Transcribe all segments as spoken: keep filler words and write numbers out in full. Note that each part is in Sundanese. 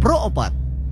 Pro Opat.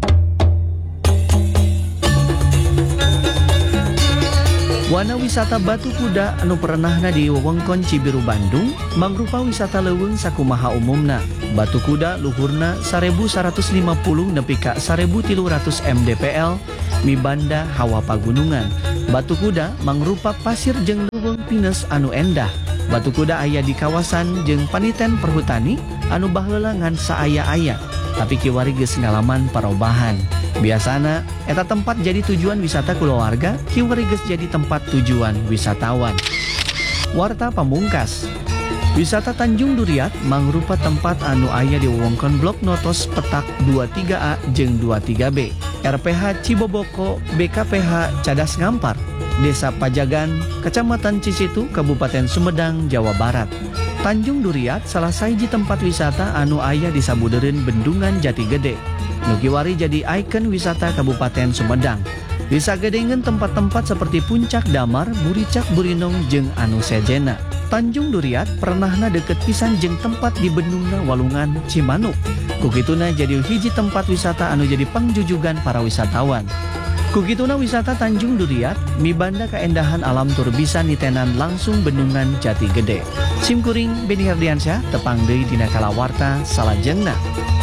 Wana wisata Batu Kuda anu perenahna di wewengkon Cibiru Bandung mangrupa wisata leuweung sakumaha umumna. Batu Kuda luhurna seribu seratus lima puluh nepi ka seribu tilu ratus mdpl mibanda hawa pagunungan. Batu Kuda mangrupa pasir jeung leuweung pines anu endah. Batu Kuda aya di kawasan jeung paniten perhutani anu baheula ngan saaya-aya, tapi kiwari geus ngalaman parobahan. Biasana eta tempat jadi tujuan wisata keluarga, kiwari geus jadi tempat tujuan wisatawan. Warta pamungkas. Wisata Tanjung Duriat mangrupa tempat anu aya di wewengkon Blok Notos Petak dua puluh tiga A jeung dua puluh tiga B, R P H Ciboboko, B K P H Cadas Ngampar, Desa Pajagan, Kecamatan Cicitu, Kabupaten Sumedang, Jawa Barat. Tanjung Duriat salah sahiji tempat wisata anu aya di sabudeureun Bendungan Jati Gede. Nukiwari jadi ikon wisata Kabupaten Sumedang. Disagedengeun tempat-tempat seperti Puncak Damar, Buricak Burinong jeung anu sejena. Tanjung Duriat pernahna deket pisan jeung tempat di Bendungna Walungan Cimanuk. Kukituna jadi hiji tempat wisata anu jadi pangjujugan para wisatawan. Kukituna wisata Tanjung Duriat mibanda kaendahan alam tur bisa nitenan langsung Bendungan Jati Gede. Simkuring Beni Herdiansyah tepang deui dina kalawarta salajengna.